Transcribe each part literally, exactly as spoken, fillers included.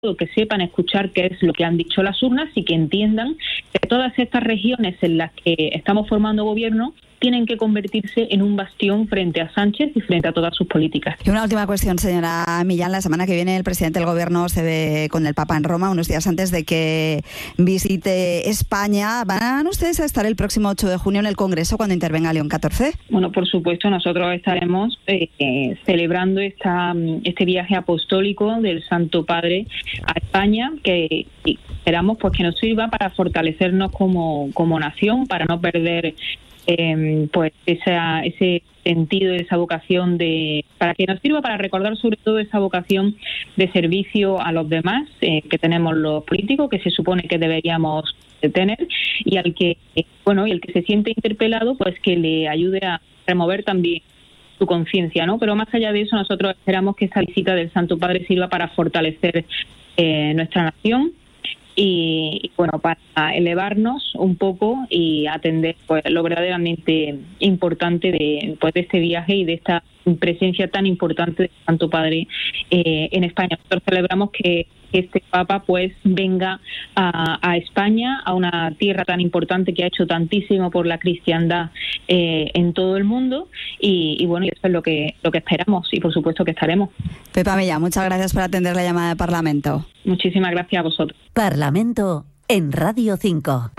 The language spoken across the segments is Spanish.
que sepan escuchar qué es lo que han dicho las urnas y que entiendan que todas estas regiones en las que estamos formando gobierno tienen que convertirse en un bastión frente a Sánchez y frente a todas sus políticas. Y una última cuestión, señora Millán. La semana que viene el presidente del Gobierno se ve con el Papa en Roma, unos días antes de que visite España. ¿Van ustedes a estar el próximo ocho de junio en el Congreso cuando intervenga León catorce? Bueno, por supuesto, nosotros estaremos eh, eh, celebrando esta, este viaje apostólico del Santo Padre a España, que esperamos pues que nos sirva para fortalecernos como, como nación, para no perder Eh, pues esa, ese sentido, esa vocación de, para que nos sirva para recordar sobre todo esa vocación de servicio a los demás eh, que tenemos los políticos, que se supone que deberíamos tener, y al que eh, bueno y el que se siente interpelado, pues que le ayude a remover también su conciencia, ¿no? Pero más allá de eso, nosotros esperamos que esa visita del Santo Padre sirva para fortalecer eh, nuestra nación. Y, y bueno, para elevarnos un poco y atender pues lo verdaderamente importante de, pues, de este viaje y de esta presencia tan importante del Santo Padre eh, en España. Nosotros celebramos que este Papa pues venga a, a España, a una tierra tan importante que ha hecho tantísimo por la cristiandad eh, en todo el mundo, y, y bueno, eso es lo que lo que esperamos, y por supuesto que estaremos. Pepa Millán, muchas gracias por atender la llamada de Parlamento. Muchísimas gracias a vosotros. Parlamento en Radio cinco.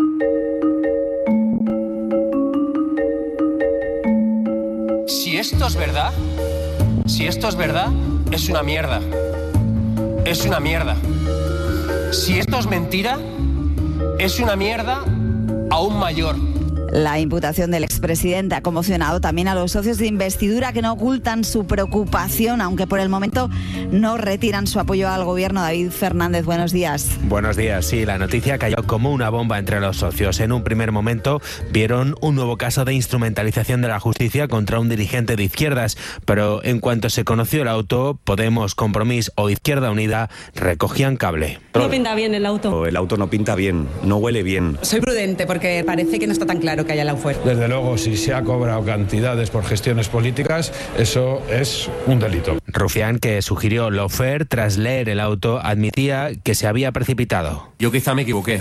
Si esto es verdad, si esto es verdad, es una mierda. Es una mierda. Si esto es mentira, es una mierda aún mayor. La imputación del expresidente ha conmocionado también a los socios de investidura, que no ocultan su preocupación, aunque por el momento no retiran su apoyo al gobierno. David Fernández, buenos días. Buenos días. Sí, la noticia cayó como una bomba entre los socios. En un primer momento vieron un nuevo caso de instrumentalización de la justicia contra un dirigente de izquierdas, pero en cuanto se conoció el auto, Podemos, Compromís o Izquierda Unida recogían cable. No pinta bien el auto. El auto no pinta bien, no huele bien. Soy prudente porque parece que no está tan claro que haya la fuera. Desde luego, si se ha cobrado cantidades por gestiones políticas, eso es un delito. Rufián, que sugirió Lofer tras leer el auto, admitía que se había precipitado. Yo quizá me equivoqué,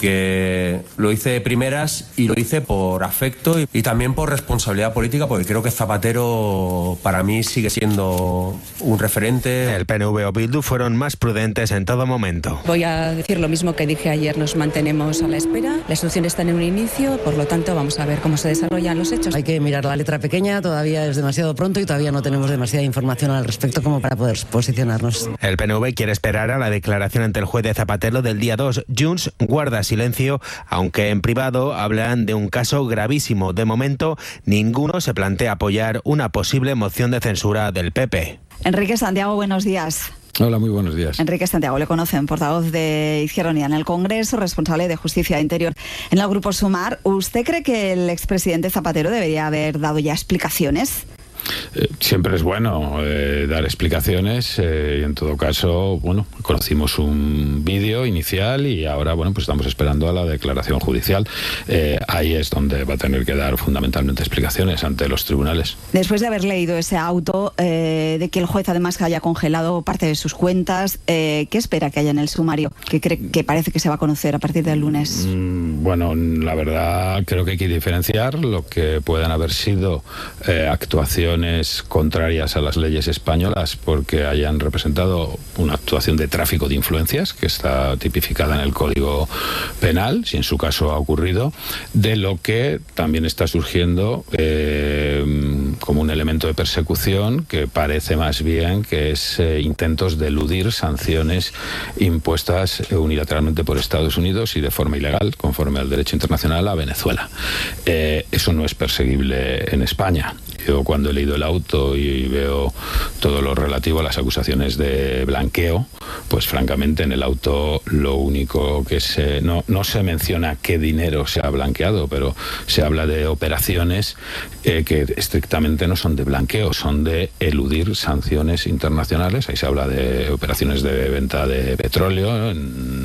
porque lo hice de primeras y lo hice por afecto y, y también por responsabilidad política, porque creo que Zapatero para mí sigue siendo un referente. El P N V o Bildu fueron más prudentes en todo momento. Voy a decir lo mismo que dije ayer, nos mantenemos a la espera. La instrucción está en un inicio, por lo tanto vamos a ver cómo se desarrollan los hechos. Hay que mirar la letra pequeña, todavía es demasiado pronto y todavía no tenemos demasiada información al respecto como para poder posicionarnos. El P N V quiere esperar a la declaración ante el juez de Zapatero del día dos. Junts guarda silencio, aunque en privado hablan de un caso gravísimo. De momento, ninguno se plantea apoyar una posible moción de censura del P P. Enrique Santiago, buenos días. Hola, muy buenos días. Enrique Santiago, le conocen, portavoz de Izquierda Unida en el Congreso, responsable de Justicia e Interior en el Grupo Sumar. ¿Usted cree que el expresidente Zapatero debería haber dado ya explicaciones? Eh, siempre es bueno eh, dar explicaciones eh, y en todo caso, bueno, conocimos un vídeo inicial y ahora, bueno, pues estamos esperando a la declaración judicial. Eh, ahí es donde va a tener que dar fundamentalmente explicaciones ante los tribunales. Después de haber leído ese auto, eh, de que el juez además haya congelado parte de sus cuentas, eh, ¿qué espera que haya en el sumario? ¿Qué cree que parece que se va a conocer a partir del lunes? Mm, bueno, la verdad creo que hay que diferenciar lo que puedan haber sido eh, actuaciones contrarias a las leyes españolas porque hayan representado una actuación de tráfico de influencias que está tipificada en el Código Penal, si en su caso ha ocurrido, de lo que también está surgiendo eh, como un elemento de persecución que parece más bien que es eh, intentos de eludir sanciones impuestas unilateralmente por Estados Unidos y de forma ilegal, conforme al derecho internacional, a Venezuela. Eh, eso no es perseguible en España. Yo cuando he leído el auto y veo todo lo relativo a las acusaciones de blanqueo, pues francamente en el auto lo único que se... No, no se menciona qué dinero se ha blanqueado, pero se habla de operaciones eh, que estrictamente no son de blanqueo, son de eludir sanciones internacionales. Ahí se habla de operaciones de venta de petróleo en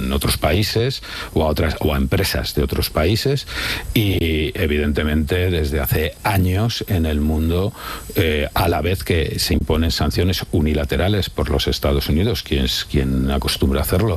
en otros países o a otras o a empresas de otros países, y evidentemente desde hace años en el mundo, eh, a la vez que se imponen sanciones unilaterales por los Estados Unidos, quien es quien acostumbra hacerlo